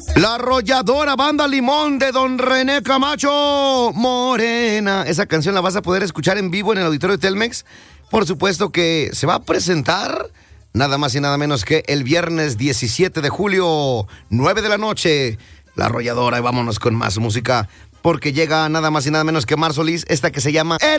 La Arrolladora Banda Limón de Don René Camacho, Morena. Esa canción la vas a poder escuchar en vivo en el auditorio de Telmex. Por supuesto que se va a presentar nada más y nada menos que el viernes 17 de julio, 9 de la noche. La Arrolladora, y vámonos con más música, porque llega nada más y nada menos que Mar Solís, esta que se llama